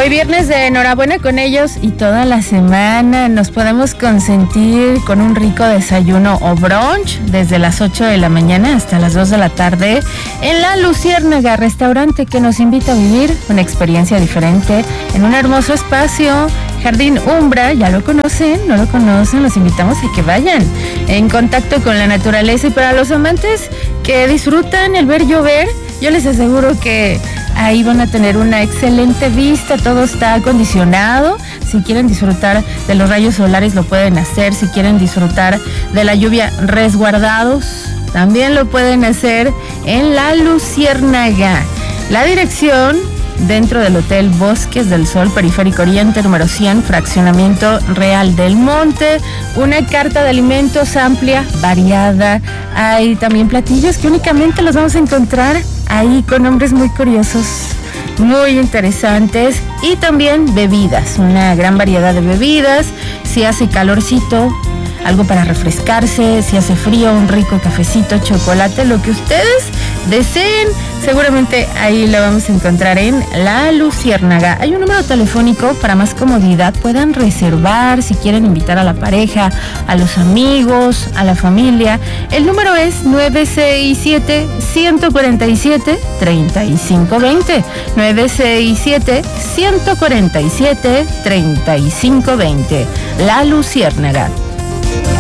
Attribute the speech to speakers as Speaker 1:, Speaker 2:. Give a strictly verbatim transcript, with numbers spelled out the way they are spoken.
Speaker 1: Hoy viernes de enhorabuena con ellos y toda la semana nos podemos consentir con un rico desayuno o brunch desde las ocho de la mañana hasta las dos de la tarde en La Luciérnaga, restaurante que nos invita a vivir una experiencia diferente en un hermoso espacio. Jardín Umbra, ya lo conocen, no lo conocen, los invitamos a que vayan en contacto con la naturaleza. Y para los amantes que disfrutan el ver llover, yo les aseguro que ahí van a tener una excelente vista, todo está acondicionado. Si quieren disfrutar de los rayos solares lo pueden hacer, si quieren disfrutar de la lluvia resguardados, también lo pueden hacer en La Luciérnaga. La dirección: dentro del Hotel Bosques del Sol, Periférico Oriente, número cien, Fraccionamiento Real del Monte. Una carta de alimentos amplia, variada. Hay también platillos que únicamente los vamos a encontrar ahí con nombres muy curiosos, muy interesantes. Y también bebidas, una gran variedad de bebidas. Si hace calorcito, algo para refrescarse. Si hace frío, un rico cafecito, chocolate, lo que ustedes deseen, seguramente ahí lo vamos a encontrar en La Luciérnaga. Hay un número telefónico para más comodidad, puedan reservar si quieren invitar a la pareja, a los amigos, a la familia. El número es nueve seis siete, uno cuatro siete, tres cinco dos cero, nueve seis siete, uno cuatro siete, tres cinco dos cero. La Luciérnaga.